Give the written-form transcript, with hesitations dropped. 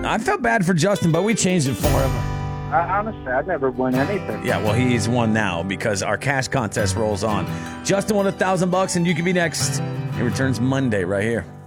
I felt bad for Justin, but we changed it for him. Honestly, I've never won anything. Yeah, well, he's won now because our cash contest rolls on. Justin won $1,000, and you can be next. He returns Monday right here.